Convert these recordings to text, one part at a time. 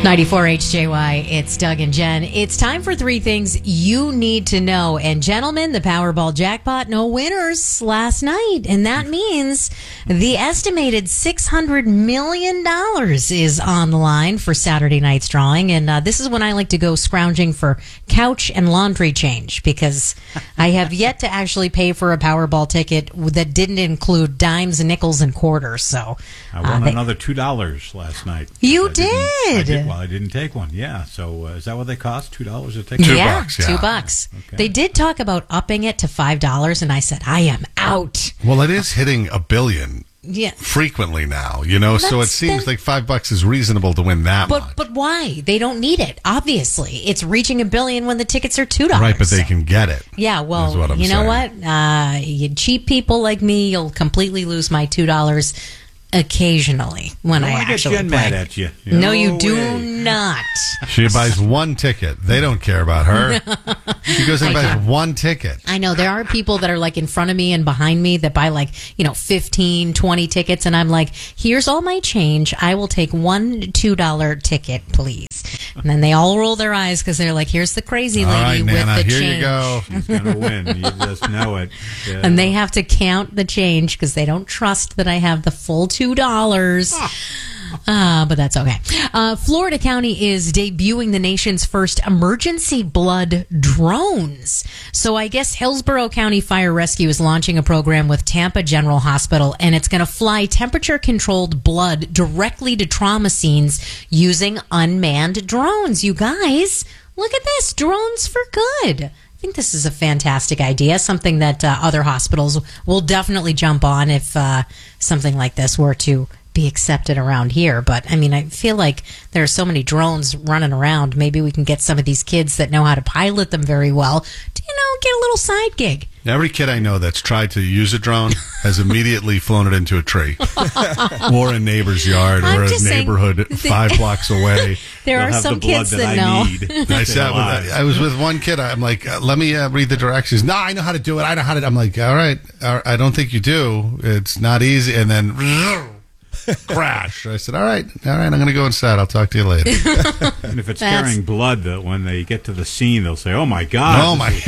94 HJY, it's Doug and Jen. It's time for three things you need to know. And gentlemen, the Powerball jackpot, no winners last night. And that means the estimated $600 million is on the line for Saturday night's drawing. And this is when I like to go scrounging for couch and laundry change, because I have yet to actually pay for a Powerball ticket that didn't include dimes, nickels, and quarters. So I won another $2 last night. You did? I didn't take one. Yeah. So is that what they cost? $2 a ticket? $2, yeah. $2. Okay. They did talk about upping it to $5, and I said, I am out. Well, it is hitting $1 billion Yeah. frequently now, you know, so it seems like $5 is reasonable to win that much. But why? They don't need it. Obviously, it's reaching $1 billion when the tickets are $2. Right, but they can get it. Yeah, well, is what I'm you know saying. what? You cheap people like me, you'll completely lose my $2 occasionally when I get actually Jen play. mad at you. No, you do way. not. She buys one ticket. They don't care about her. She goes and buys one ticket. I know there are people that are like in front of me and behind me that buy like, 15, 20 tickets. And I'm like, here's all my change. I will take one $2 ticket, please. And then they all roll their eyes because they're like, here's the crazy All lady right, with Nana, the here change. you go. She's going to win. You just know it. Yeah. And they have to count the change because they don't trust that I have the full $2. But that's okay. Florida County is debuting the nation's first emergency blood drones. So I guess Hillsborough County Fire Rescue is launching a program with Tampa General Hospital, and it's going to fly temperature-controlled blood directly to trauma scenes using unmanned drones. You guys, look at this. Drones for good. I think this is a fantastic idea, something that other hospitals will definitely jump on if something like this were to be accepted around here. But I mean, I feel like there are so many drones running around. Maybe we can get some of these kids that know how to pilot them very well to, get a little side gig. Every kid I know that's tried to use a drone has immediately flown it into a tree or a neighbor's yard I'm or a just saying, neighborhood 5 blocks away. There They'll are have some the blood kids that know. I need. I was with one kid. I'm like, let me read the directions. No, I know how to do it. I know how to. I'm like, all right. I don't think you do. It's not easy. And then crash. I said, all right. I'm going to go inside. I'll talk to you later. And if it's carrying blood, that when they get to the scene, they'll say, "Oh my God! This is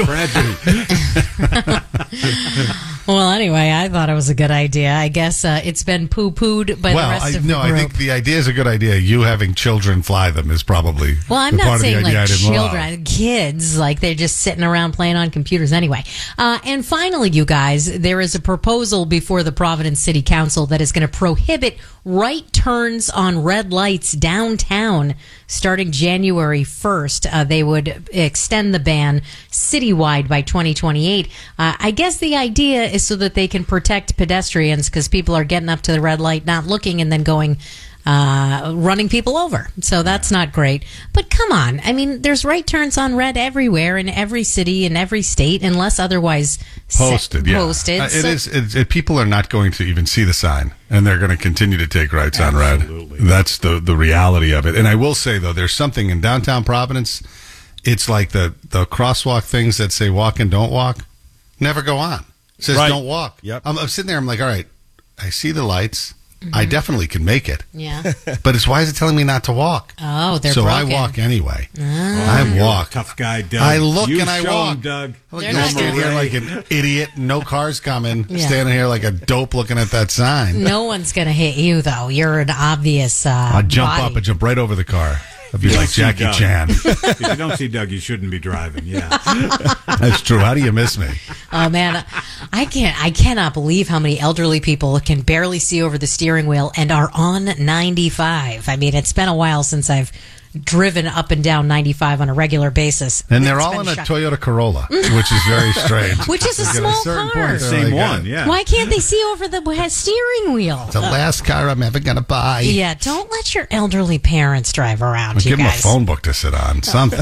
a tragedy." Well, anyway, I thought it was a good idea. I guess it's been poo-pooed by the rest of the group. I think the idea is a good idea. You having children fly them is probably Well, I'm the not part saying of the idea like I didn't love. children, kids, like they're just sitting around playing on computers anyway. And finally, you guys, there is a proposal before the Providence City Council that is going to prohibit right turns on red lights downtown starting January 1st. They would extend the ban citywide by 2028. I guess the idea is so that they can protect pedestrians because people are getting up to the red light, not looking, and then going running people over. So that's not great. But come on. I mean, there's right turns on red everywhere in every city in every state unless otherwise posted. People are not going to even see the sign, and they're going to continue to take rights on red. That's the reality of it. And I will say, though, there's something in downtown Providence. It's like the crosswalk things that say walk and don't walk never go on. It says don't walk. Yep. I'm sitting there. I'm like, all right, I see the lights. I definitely can make it. Yeah. But why is it telling me not to walk? Oh, they're so broken. I walk anyway. I walk. Tough guy, Doug. I look you and I show walk. him, Doug. I'm They're not standing here like an idiot. No cars coming. Yeah. Standing here like a dope looking at that sign. No one's going to hit you, though. You're an obvious I'd jump body. up and jump right over the car. I'd be You like don't see Jackie Doug. Chan. If you don't see Doug, you shouldn't be driving. Yeah. That's true. How do you miss me? Oh man, I cannot believe how many elderly people can barely see over the steering wheel and are on 95. I mean, it's been a while since I've driven up and down 95 on a regular basis. And they're It's all been in a shocking. Toyota Corolla, which is very strange. Which is a At small certain car. point, they're Same like, one, yeah. Why can't they see over the steering wheel? It's the last car I'm ever going to buy. Yeah, don't let your elderly parents drive around, Well, you give them a guys. phone book to sit on. Something.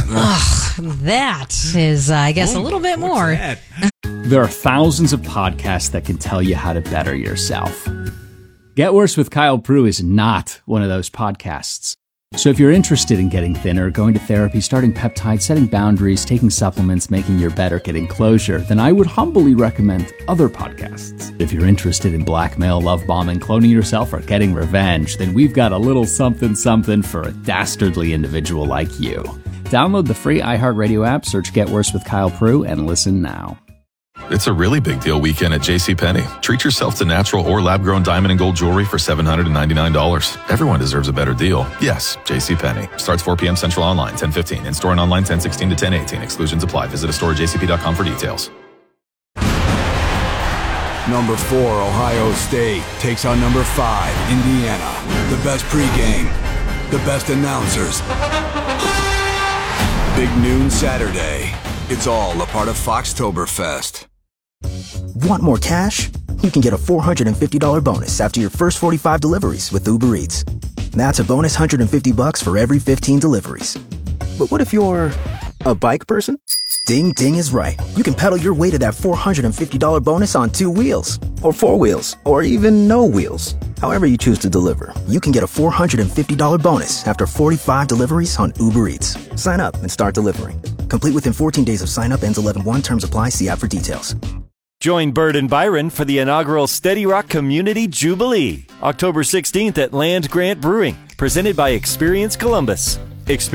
That is, I guess, a little bit more. What's that? There are thousands of podcasts that can tell you how to better yourself. Get Worse with Kyle Prue is not one of those podcasts. So if you're interested in getting thinner, going to therapy, starting peptides, setting boundaries, taking supplements, making your bed, or getting closure, then I would humbly recommend other podcasts. If you're interested in blackmail, love bombing, cloning yourself, or getting revenge, then we've got a little something something for a dastardly individual like you. Download the free iHeartRadio app, search Get Worse with Kyle Prue, and listen now. It's a really big deal weekend at JCPenney. Treat yourself to natural or lab-grown diamond and gold jewelry for $799. Everyone deserves a better deal. Yes, JCPenney. Starts 4 p.m. Central online, 10:15. In-store and online, 10:16 to 10:18. Exclusions apply. Visit a store at jcp.com for details. Number 4, Ohio State takes on number 5, Indiana. The best pregame, the best announcers. Big noon Saturday. It's all a part of Foxtoberfest. Want more cash? You can get a $450 bonus after your first 45 deliveries with Uber Eats. That's a bonus $150 for every 15 deliveries. But what if you're a bike person? Ding Ding is right. You can pedal your way to that $450 bonus on 2 wheels, or 4 wheels, or even no wheels. However you choose to deliver, you can get a $450 bonus after 45 deliveries on Uber Eats. Sign up and start delivering. Complete within 14 days of sign up. Ends 11/1. Terms apply. See app for details. Join Bird and Byron for the inaugural Steady Rock Community Jubilee, October 16th at Land Grant Brewing, presented by Experience Columbus.